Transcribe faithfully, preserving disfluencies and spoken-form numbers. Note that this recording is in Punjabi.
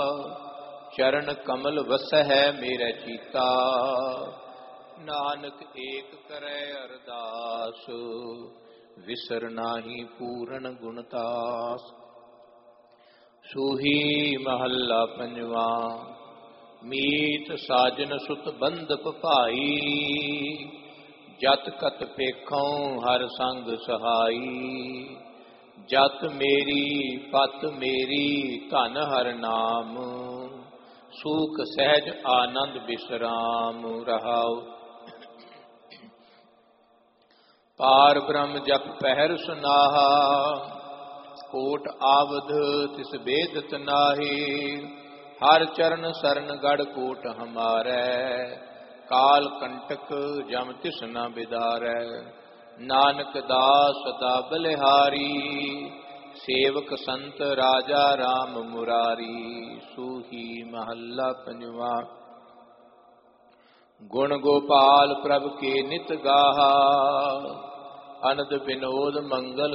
ਚਰਨ ਕਮਲ ਵਸਹਿ ਮੇਰੇ ਚੀਤਾ। ਨਾਨਕ ਏਕ ਕਰੈ ਅਰਦਾਸ ਵਿਸਰ ਨਾਹੀ ਪੂਰਨ ਗੁਣਤਾਸ। ਸੂਹੀ ਮਹੱਲਾ ਪੰਜਵਾ। ਮੀਤ ਸਾਜਨ ਸੁਤ ਬੰਧਪ ਭਾਈ ਜਤ ਕਤ ਪੇਖੋਂ ਹਰ ਸੰਗ ਸਹਾਈ। ਜਤ ਮੇਰੀ ਪਤ ਮੇਰੀ ਧਨ ਹਰ ਨਾਮ ਸੂਖ ਸਹਿਜ ਆਨੰਦ ਬਿਸਰਾਮ ਰਹਾਉ। ਪਾਰ ਬ੍ਰਹਮ ਜਪ ਪਹਿਰ ਸੁਨਾਹਾ ਕੋਟ ਆਵਧ ਤਿਸ ਬੇਦਤ ਨਾਹੀ। ਹਰ ਚਰਨ ਸਰਨ ਗੜ ਕੋਟ ਹਮਾਰੈ ਕਾਲ ਕੰਟਕ ਜਮ ਤਿਸ ਨ ਬਿਦਾਰੈ। ਨਾਨਕ ਦਾਸ ਸਦਾ ਬਲਿਹਾਰੀ ਸੇਵਕ ਸੰਤ ਰਾਜਾ ਰਾਮ ਮੁਰਾਰੀ। ਸੂਹੀ ਮਹੱਲਾ ਪੰਜਵਾ। ਗੁਣ ਗੋਪਾਲ ਪ੍ਰਭ ਕੇ ਨਿਤ ਗਾਹਾ ਅਨੰਦ ਬਿਨੋਦ ਮੰਗਲ